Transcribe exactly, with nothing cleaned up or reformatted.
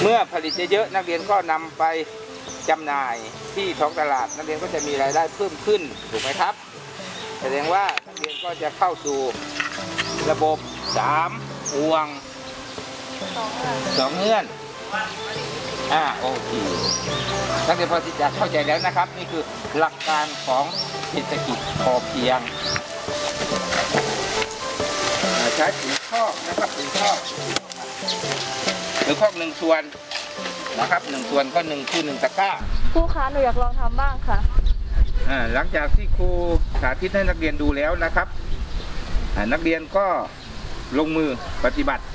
เมื่อผลิตเยอะๆนักเรียนก็นำไปจำหน่ายที่ท้องตลาดนักเรียนก็จะมีรายได้เพิ่มขึ้นถูกไหมครับแสดงว่านักเรียนก็จะเข้าสู่ระบบสามห่วงสองเงื่อนอ่าโอเคนักเรียนพอที่จะเข้าใจแล้วนะครับนี่คือหลักการของเศรษฐกิจพอเพียงใช้ถึงคอกนะครับถึงคอกหรือคอกหนึ่งส่วนนะครับหนึ่งส่วนก็หนึ่งคือหนึ่งตะกร้าครูคะหนูอยากลองทำบ้างค่ะอ่าหลังจากที่ครูสาธิตให้นักเรียนดูแล้วนะครับนักเรียนก็ลงมือปฏิบัติ